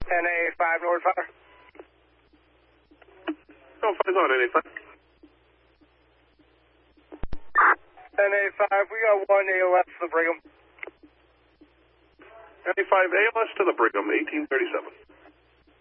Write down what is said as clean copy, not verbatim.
NA5 North Fire. No, 5 on NA5. NA5, we got 1 AOS to the Brigham. NA5 ALS to the Brigham, 1837.